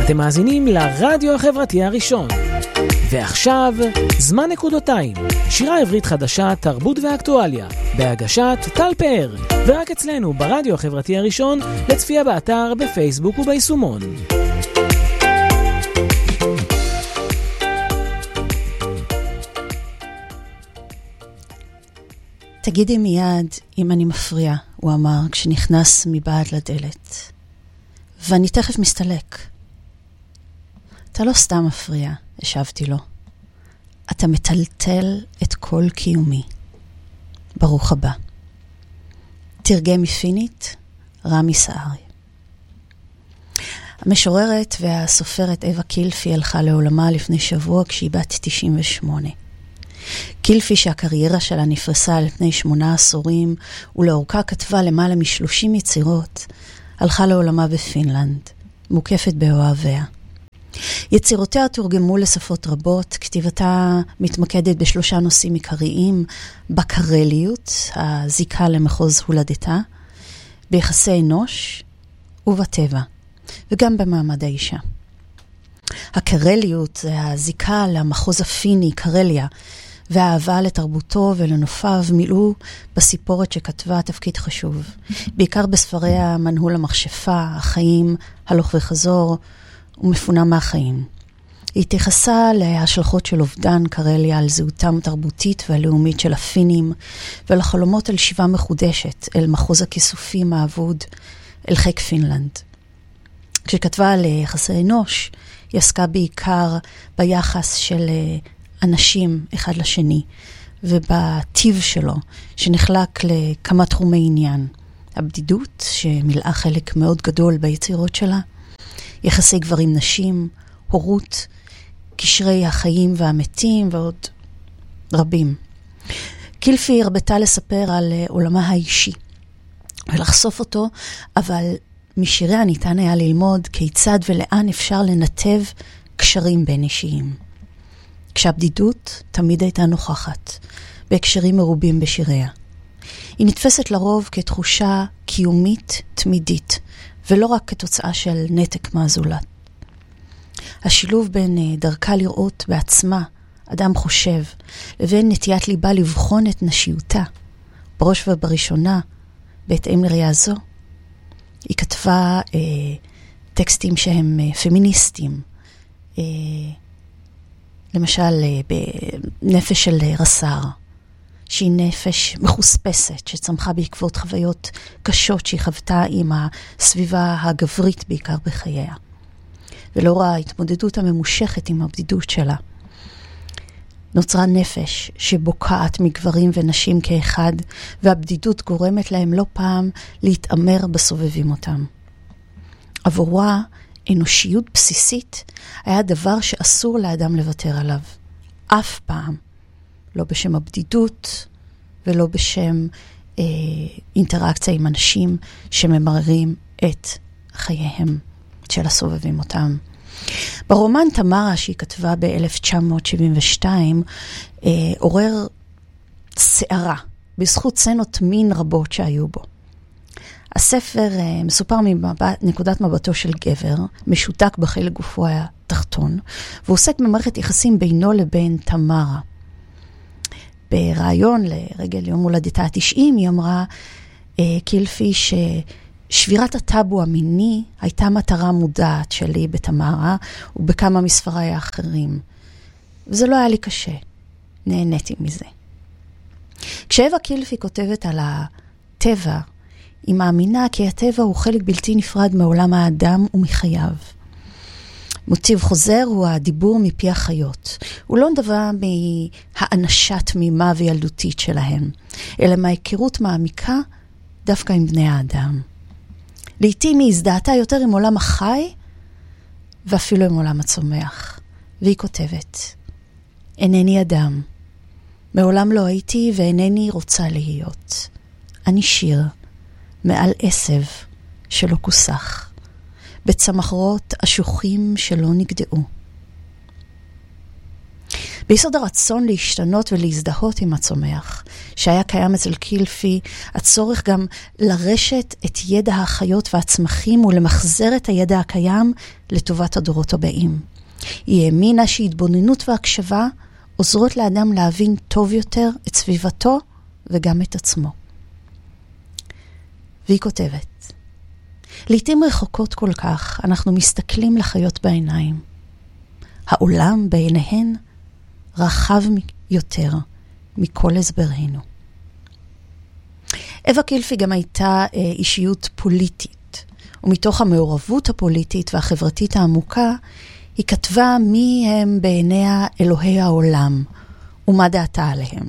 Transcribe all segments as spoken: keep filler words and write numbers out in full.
אתם מאזינים לרדיו החברתי הראשון. ועכשיו, זמן נקודותיים. שירה עברית חדשה, תרבות ואקטואליה. בהגשת טל פאר. ורק אצלנו ברדיו החברתי הראשון, לצפייה באתר, בפייסבוק וביישומון. תגידי מיד אם אני מפריע, הוא אמר כשנכנס מבעד לדלת. ואני תכף מסתלק. אתה לא סתם מפריע, השבתי לו. אתה מטלטל את כל קיומי. ברוך הבא. תרגם מפינית, רמי סערי. המשוררת והסופרת אווה קילפי הלכה לעולמה לפני שבוע כשהיא בת תשעים ושמונה. קילפי שהקריירה שלה נפרסה על פני שמונה עשורים ולאורכה כתבה למעלה משלושים יצירות, הלכה לעולמה בפינלנד, מוקפת באוהביה. יצירותיה תורגמו לשפות רבות, כתיבתה מתמקדת בשלושה נושאים עיקריים, בקרליות, הזיקה למחוז הולדתה, ביחסי אנוש ובטבע, וגם במעמד האישה. הקרליות זה הזיקה למחוז הפיני, קרליה, והאהבה לתרבותו ולנופיו מילאו בסיפורת שכתבה תפקיד חשוב. בעיקר בספריה מנהול המכשפה, החיים, הלוך וחזור ומפונה מהחיים. היא התייחסה להשלכות של אובדן קרליה על זהותם התרבותית והלאומית של הפינים, ולחלומות על שיבה מחודשת אל מחוז הכיסופים האבוד, אל חיק פינלנד. כשכתבה על יחסי אנוש, היא עסקה בעיקר ביחס של אנשים אחד לשני, ובטיב שלו, שנחלק לכמה תחומי עניין. הבדידות, שמילאה חלק מאוד גדול ביצירות שלה, יחסי גברים נשים, הורות, קשרי החיים והמתים ועוד רבים. קילפי הרבתה לספר על עולמה האישי, ולחשוף אותו, אבל משיריה ניתן היה ללמוד כיצד ולאן אפשר לנתב קשרים בין אישיים. כשהבדידות תמיד הייתה נוכחת, בהקשרים מרובים בשיריה. היא נתפסת לרוב כתחושה קיומית תמידית, ולא רק כתוצאה של נתק מהזולת. השילוב בין דרכה לראות בעצמה, אדם חושב, לבין נטיית ליבה לבחון את נשיותה, בראש ובראשונה, בהתאם לראייה זו, היא כתבה אה, טקסטים שהם אה, פמיניסטיים, אה, למשל אה, בנפש של אה, רס"ר, שהיא נפש מחוספסת, שצמחה בעקבות חוויות קשות שהיא חוותה עם הסביבה הגברית בעיקר בחייה. ולאור ההתמודדות הממושכת עם הבדידות שלה, נוצרה נפש שבוקעת מגברים ונשים כאחד, והבדידות גורמת להם לא פעם להתאמר בסובבים אותם. עבורה, אנושיות בסיסית היה דבר שאסור לאדם לוותר עליו. אף פעם. לא בשם הבדידות, ולא בשם אה, אינטראקציה עם אנשים שממררים את חייהם של הסובבים אותם. ברומן תמרה שהיא כתבה ב-אלף תשע מאות שבעים ושתיים, אה, עורר שערה בזכות סצנות מין רבות שהיו בו. הספר אה, מסופר מנקודת מבטו של גבר, משותק בחלק גופו התחתון, והוא עוסק במערכת יחסים בינו לבין תמרה. ברעיון לרגל יום הולדתה ה-תשעים, היא אמרה אה, קילפי ששבירת הטאבו המיני הייתה מטרה מודעת שלי בתמרה ובכמה מספריי האחרים. וזה לא היה לי קשה. נהניתי מזה. כשאווה קילפי כותבת על הטבע, היא מאמינה כי הטבע הוא חלק בלתי נפרד מעולם האדם ומחייו. מוטיב חוזר הוא הדיבור מפי החיות. הוא לא דבר מהאנשה תמימה וילדותית שלהם, אלא מההיכרות מעמיקה דווקא עם בני האדם. לעתים היא הזדהתה יותר עם עולם החי, ואפילו עם עולם הצומח. והיא כותבת, אינני אדם. מעולם לא הייתי ואינני רוצה להיות. אני שיר, מעל עשב שלא כוסח. בצמחרות אשוחים שלא נגדעו. ביסוד הרצון להשתנות ולהזדהות עם הצומח, שהיה קיים אצל קילפי, הצורך גם לרשת את ידע החיות והצמחים ולמחזר את הידע הקיים לטובת הדורות הבאים. היא האמינה שהתבוננות והקשבה עוזרות לאדם להבין טוב יותר את סביבתו וגם את עצמו. והיא כותבת, לעתים רחוקות כל כך אנחנו מסתכלים לחיות בעיניים. העולם בעיניהן רחב יותר מכל הסברנו. אווה קילפי גם הייתה אה, אישיות פוליטית, ומתוך המעורבות הפוליטית והחברתית העמוקה, היא כתבה מי הם בעיניה אלוהי העולם, ומה דעתה עליהם.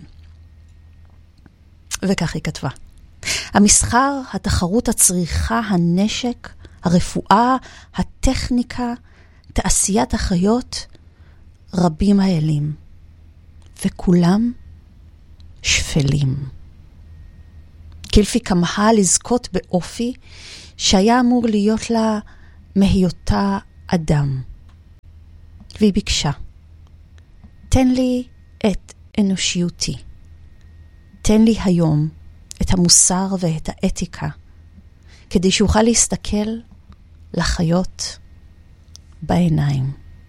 וכך היא כתבה. המסחר, התחרות, הצריכה, הנשק, הרפואה, הטכניקה, תעשיית החיות, רבים האלים. וכולם שפלים. קילפי כמהה לזכות באופי שהיה אמור להיות לה מהיותה אדם. והיא ביקשה, תן לי את אנושיותי. תן לי היום את המוסר ואת האתיקה, כדי שאוכל להסתכל לחיות בעיניים.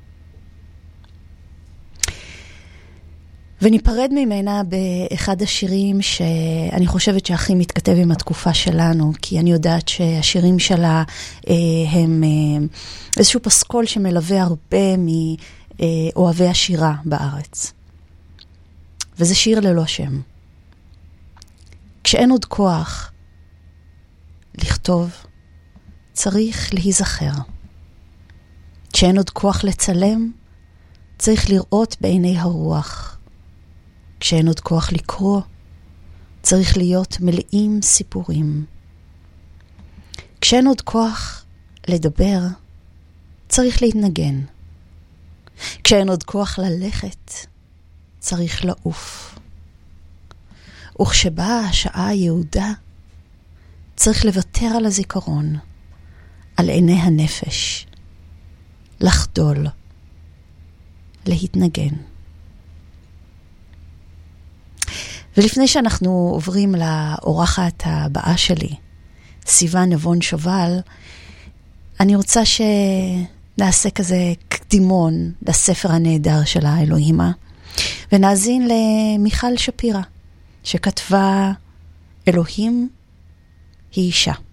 וניפרד ממנה באחד השירים שאני חושבת שהכי מתכתב עם התקופה שלנו, כי אני יודעת שהשירים שלה הם איזשהו פסקול שמלווה הרבה מאוהבי השירה בארץ. וזה שיר ללא שם. כשאין עוד כוח לכתוב, צריך להיזכר. כשאין עוד כוח לצלם, צריך לראות בעיני הרוח. כשאין עוד כוח לקרוא, צריך להיות מלאים סיפורים. כשאין עוד כוח לדבר, צריך להתנגן. כשאין עוד כוח ללכת, צריך לעוף. וכשבאה השעה היהודה, צריך לוותר על הזיכרון, על עיני הנפש, לחדול, להתנגן. ולפני שאנחנו עוברים לאורחת הבאה שלי, סיוון נבון שובל, אני רוצה שנעשה כזה קדימון לספר הנהדר של האלוהימה, ונאזין למיכל שפירא, שכתבה אלוהים היא אישה.